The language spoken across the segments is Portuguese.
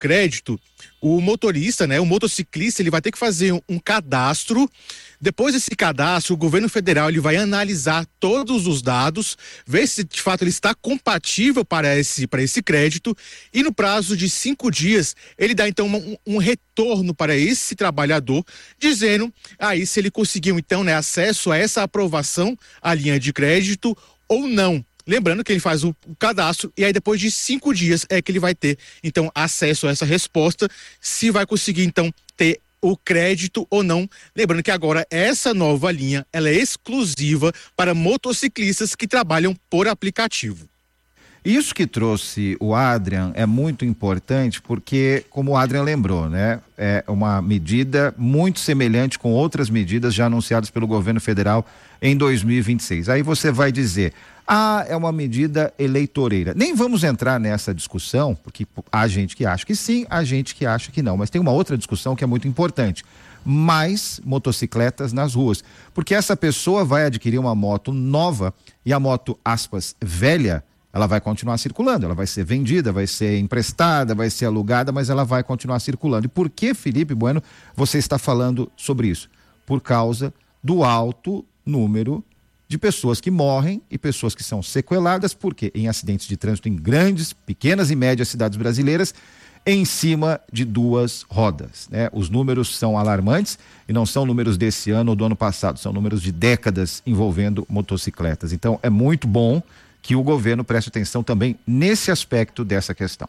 crédito, o motorista, né, o motociclista, ele vai ter que fazer um cadastro. Depois desse cadastro, o governo federal ele vai analisar todos os dados, ver se de fato ele está compatível para esse crédito, e no prazo de 5 dias ele dá então um retorno para esse trabalhador, dizendo aí se ele conseguiu então, né, acesso a essa aprovação à linha de crédito ou não. Lembrando que ele faz o cadastro e aí depois de 5 dias é que ele vai ter então acesso a essa resposta, se vai conseguir então ter o crédito ou não. Lembrando que agora essa nova linha, ela é exclusiva para motociclistas que trabalham por aplicativo. Isso que trouxe o Adrian é muito importante porque, como o Adrian lembrou, né, é uma medida muito semelhante com outras medidas já anunciadas pelo governo federal em 2026. Aí você vai dizer, é uma medida eleitoreira. Nem vamos entrar nessa discussão, porque há gente que acha que sim, há gente que acha que não. Mas tem uma outra discussão que é muito importante. Mais motocicletas nas ruas. Porque essa pessoa vai adquirir uma moto nova e a moto, aspas, velha, ela vai continuar circulando. Ela vai ser vendida, vai ser emprestada, vai ser alugada, mas ela vai continuar circulando. E por que, Felipe Bueno, você está falando sobre isso? Por causa do alto número de pessoas que morrem e pessoas que são sequeladas, porque em acidentes de trânsito em grandes, pequenas e médias cidades brasileiras, em cima de 2 rodas, né? Os números são alarmantes e não são números desse ano ou do ano passado, são números de décadas envolvendo motocicletas. Então é muito bom que o governo preste atenção também nesse aspecto dessa questão.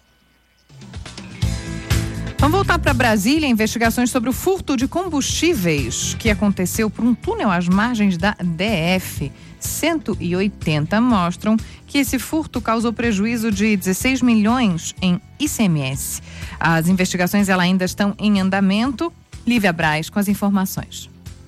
Vamos voltar para Brasília. Investigações sobre o furto de combustíveis que aconteceu por um túnel às margens da DF 180 mostram que esse furto causou prejuízo de 16 milhões em ICMS. As investigações ainda estão em andamento. Lívia Braz com as informações.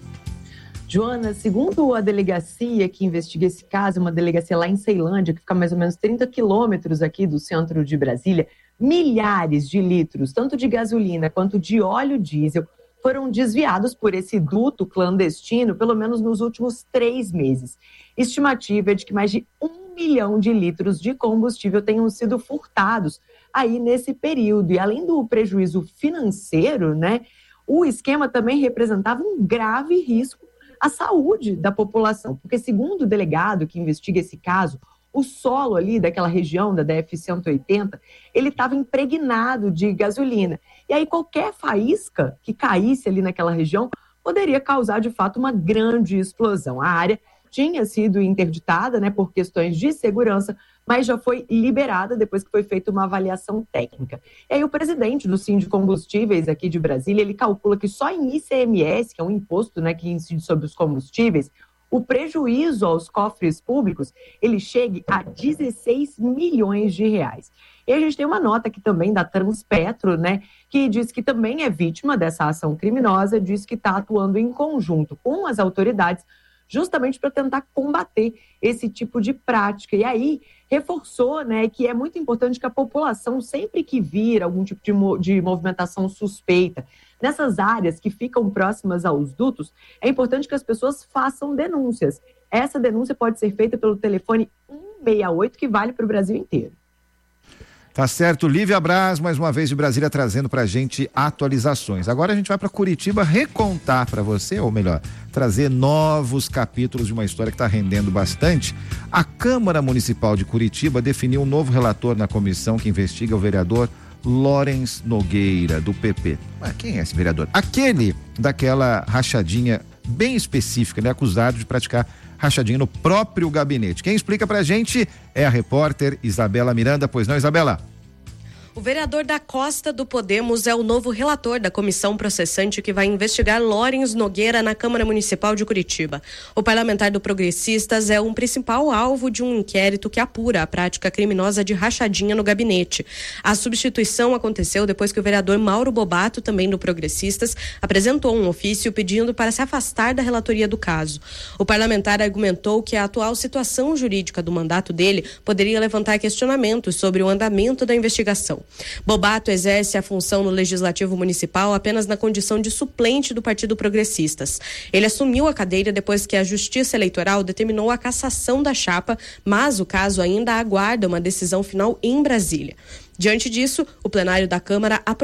Joana, segundo a delegacia que investiga esse caso, uma delegacia lá em Ceilândia, que fica mais ou menos 30 quilômetros aqui do centro de Brasília, milhares de litros, tanto de gasolina quanto de óleo diesel, foram desviados por esse duto clandestino, pelo menos nos últimos 3 meses. Estimativa é de que mais de 1 milhão de litros de combustível tenham sido furtados aí nesse período. E além do prejuízo financeiro, né, o esquema também representava um grave risco à saúde da população, porque segundo o delegado que investiga esse caso, o solo ali daquela região da DF-180, ele estava impregnado de gasolina. E aí qualquer faísca que caísse ali naquela região poderia causar, de fato, uma grande explosão. A área tinha sido interditada, né, por questões de segurança, mas já foi liberada depois que foi feita uma avaliação técnica. E aí o presidente do Sindicombustíveis aqui de Brasília, ele calcula que só em ICMS, que é um imposto, né, que incide sobre os combustíveis, o prejuízo aos cofres públicos, ele chegue a 16 milhões de reais. E a gente tem uma nota aqui também da Transpetro, né, que diz que também é vítima dessa ação criminosa, diz que está atuando em conjunto com as autoridades justamente para tentar combater esse tipo de prática. E aí reforçou, né, que é muito importante que a população, sempre que vir algum tipo de movimentação suspeita, nessas áreas que ficam próximas aos dutos, é importante que as pessoas façam denúncias. Essa denúncia pode ser feita pelo telefone 168, que vale para o Brasil inteiro. Tá certo, Lívia Braz, mais uma vez de Brasília, trazendo pra gente atualizações. Agora a gente vai para Curitiba recontar para você, ou melhor, trazer novos capítulos de uma história que está rendendo bastante. A Câmara Municipal de Curitiba definiu um novo relator na comissão que investiga o vereador Lawrence Nogueira, do PP. Mas quem é esse vereador? Aquele daquela rachadinha bem específica, né? Acusado de praticar rachadinha no próprio gabinete. Quem explica pra gente é a repórter Isabela Miranda. Pois não, Isabela? O vereador da Costa do Podemos é o novo relator da comissão processante que vai investigar Lawrence Nogueira na Câmara Municipal de Curitiba. O parlamentar do Progressistas é um principal alvo de um inquérito que apura a prática criminosa de rachadinha no gabinete. A substituição aconteceu depois que o vereador Mauro Bobato, também do Progressistas, apresentou um ofício pedindo para se afastar da relatoria do caso. O parlamentar argumentou que a atual situação jurídica do mandato dele poderia levantar questionamentos sobre o andamento da investigação. Bobato exerce a função no Legislativo Municipal apenas na condição de suplente do Partido Progressistas. Ele assumiu a cadeira depois que a Justiça Eleitoral determinou a cassação da chapa, mas o caso ainda aguarda uma decisão final em Brasília. Diante disso, o plenário da Câmara aprovou